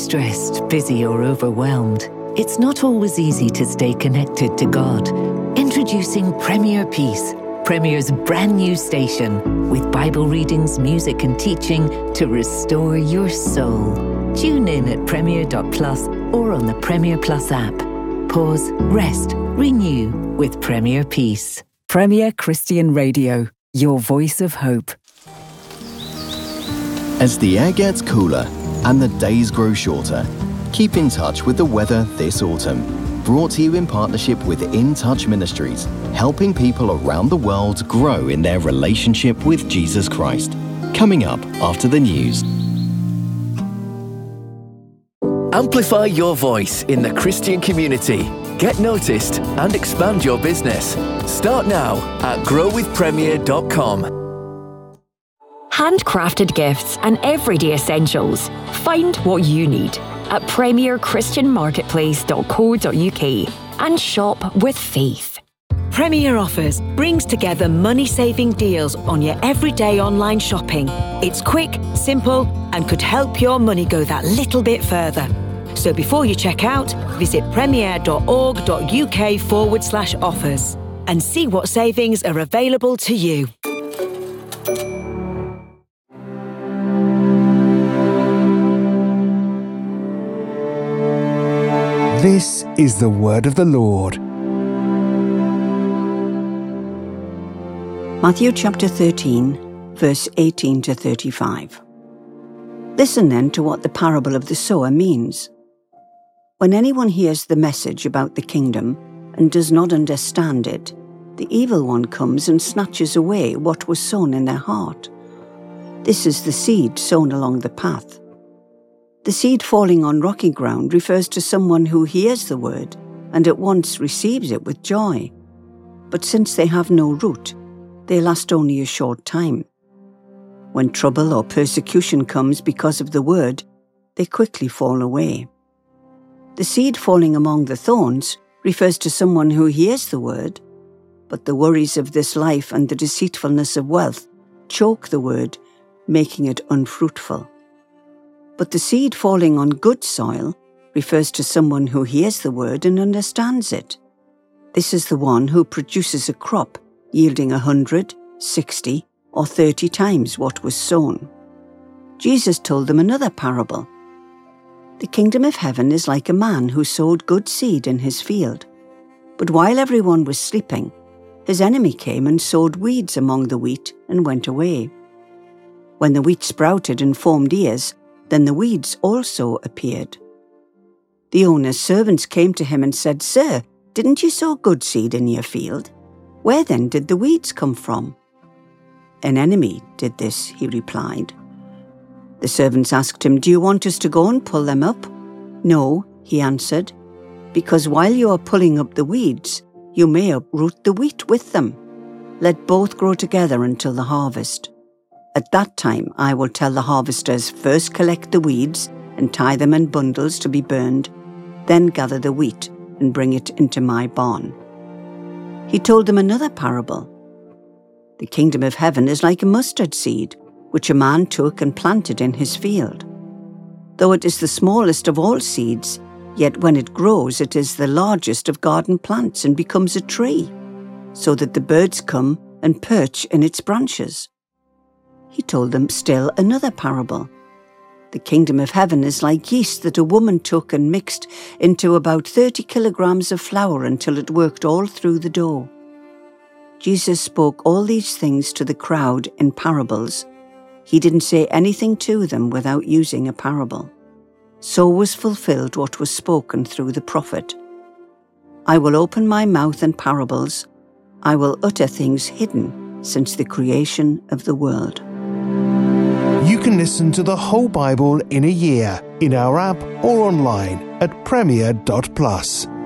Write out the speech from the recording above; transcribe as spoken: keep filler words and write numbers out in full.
stressed, busy or overwhelmed, it's not always easy to stay connected to God. Introducing Premier Peace, Premier's brand new station, with Bible readings, music and teaching to restore your soul. Tune in at premier dot plus or on the Premier Plus app. Pause, rest, renew with Premier Peace. Premier Christian Radio, your voice of hope. As the air gets cooler and the days grow shorter, keep in touch with the weather this autumn. Brought to you in partnership with In Touch Ministries, helping people around the world grow in their relationship with Jesus Christ. Coming up after the news. Amplify your voice in the Christian community. Get noticed and expand your business. Start now at grow with premier dot com. Handcrafted gifts and everyday essentials. Find what you need at premier christian marketplace dot co dot uk and shop with faith. Premier Offers brings together money-saving deals on your everyday online shopping. It's quick, simple, and could help your money go that little bit further. So before you check out, visit premier dot org dot uk forward slash offers and see what savings are available to you. This is the word of the Lord. Matthew chapter thirteen, verse eighteen to thirty-five. Listen then to what the parable of the sower means. When anyone hears the message about the kingdom and does not understand it, the evil one comes and snatches away what was sown in their heart. This is the seed sown along the path. The seed falling on rocky ground refers to someone who hears the word and at once receives it with joy. But since they have no root, they last only a short time. When trouble or persecution comes because of the word, they quickly fall away. The seed falling among the thorns refers to someone who hears the word, but the worries of this life and the deceitfulness of wealth choke the word, making it unfruitful. But the seed falling on good soil refers to someone who hears the word and understands it. This is the one who produces a crop yielding a hundred, sixty, or thirty times what was sown. Jesus told them another parable. The kingdom of heaven is like a man who sowed good seed in his field. But while everyone was sleeping, his enemy came and sowed weeds among the wheat and went away. When the wheat sprouted and formed ears, then the weeds also appeared. The owner's servants came to him and said, "Sir, didn't you sow good seed in your field? Where then did the weeds come from?" "An enemy did this," he replied. The servants asked him, "Do you want us to go and pull them up?" "No," he answered, "because while you are pulling up the weeds, you may uproot the wheat with them. Let both grow together until the harvest. At that time I will tell the harvesters, first collect the weeds and tie them in bundles to be burned, then gather the wheat and bring it into my barn." He told them another parable. The kingdom of heaven is like a mustard seed, which a man took and planted in his field. Though it is the smallest of all seeds, yet when it grows it is the largest of garden plants and becomes a tree, so that the birds come and perch in its branches. He told them still another parable. The kingdom of heaven is like yeast that a woman took and mixed into about thirty kilograms of flour until it worked all through the dough. Jesus spoke all these things to the crowd in parables. He didn't say anything to them without using a parable. So was fulfilled what was spoken through the prophet. "I will open my mouth in parables. I will utter things hidden since the creation of the world." You can listen to the whole Bible in a year in our app or online at premier dot plus.